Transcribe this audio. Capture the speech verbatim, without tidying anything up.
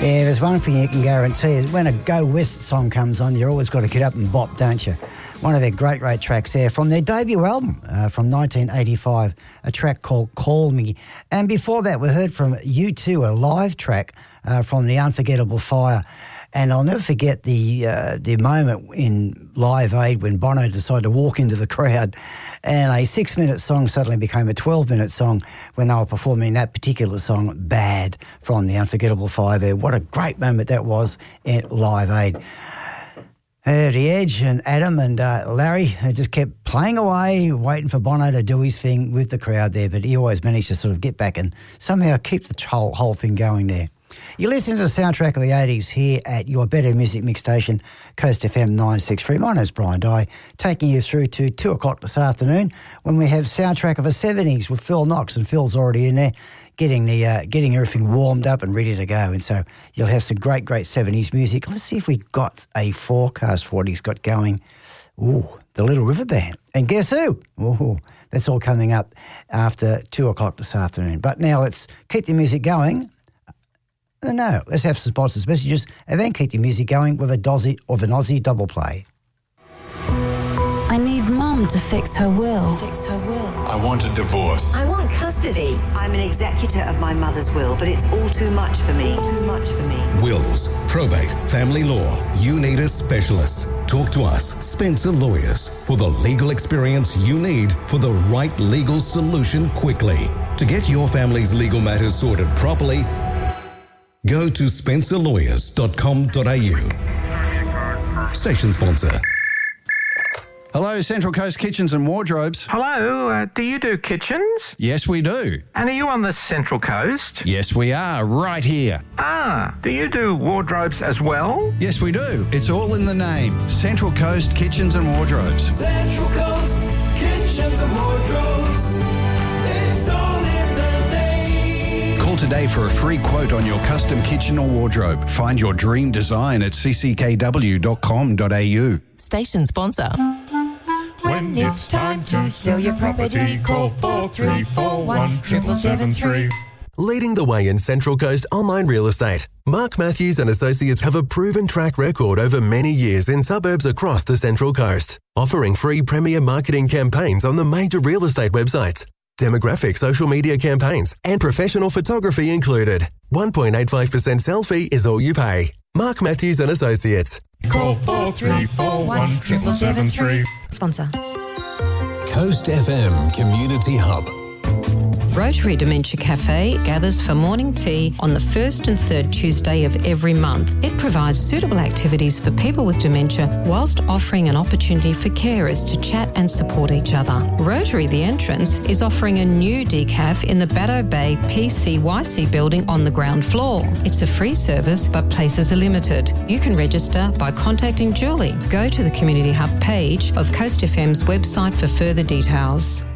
Yeah, there's one thing you can guarantee is when a Go West song comes on, you're always got to get up and bop, don't you? One of their great, great tracks there from their debut album uh, from nineteen eighty-five, a track called Call Me. And before that, we heard from U two, a live track uh, from The Unforgettable Fire. And I'll never forget the uh, the moment in Live Aid when Bono decided to walk into the crowd and a six-minute song suddenly became a twelve-minute song when they were performing that particular song, Bad, from The Unforgettable Fire there. What a great moment that was at Live Aid. Uh, the Edge and Adam and uh, Larry uh, just kept playing away, waiting for Bono to do his thing with the crowd there, but he always managed to sort of get back and somehow keep the whole, whole thing going there. You're listening to the soundtrack of the eighties here at your Better Music Mix station, Coast F M nine sixty-three. My name's Brian Dye, taking you through to two o'clock this afternoon when we have soundtrack of the seventies with Phil Knox, and Phil's already in there getting the uh, getting everything warmed up and ready to go. And so you'll have some great, great seventies music. Let's see if we got a forecast for what he's got going. Ooh, the Little River Band. And guess who? Ooh, that's all coming up after two o'clock this afternoon. But now let's keep the music going. No, let's have some sponsors' messages and then keep your music going with a Dozzy or an Aussie double play. I need Mum to fix her will. To fix her will. I want a divorce. I want custody. I'm an executor of my mother's will, but it's all too much for me. Too much for me. Wills, probate, family law. You need a specialist. Talk to us, Spencer Lawyers, for the legal experience you need for the right legal solution quickly. To get your family's legal matters sorted properly, go to spencer lawyers dot com dot a u. Station sponsor. Hello, Central Coast Kitchens and Wardrobes. Hello, uh, do you do kitchens? Yes, we do. And are you on the Central Coast? Yes, we are, right here. Ah, do you do wardrobes as well? Yes, we do. It's all in the name. Central Coast Kitchens and Wardrobes. Central Coast Kitchens and Wardrobes. It's all in the name. Call today for a free quote on your custom kitchen or wardrobe. Find your dream design at c c k w dot com dot a u. Station sponsor. When it's time to sell your property, call four three four one, seven seven three. Leading the way in Central Coast online real estate, Mark Matthews and Associates have a proven track record over many years in suburbs across the Central Coast, offering free premier marketing campaigns on the major real estate websites, demographic social media campaigns, and professional photography included. one point eight five percent sell fee is all you pay. Mark Matthews and Associates. Call four three four one, seven seven three. Sponsor. Coast F M Community Hub. Rotary Dementia Cafe gathers for morning tea on the first and third Tuesday of every month. It provides suitable activities for people with dementia whilst offering an opportunity for carers to chat and support each other. Rotary The Entrance is offering a new decaf in the Baddo Bay P C Y C building on the ground floor. It's a free service, but places are limited. You can register by contacting Julie. Go to the Community Hub page of Coast F M's website for further details.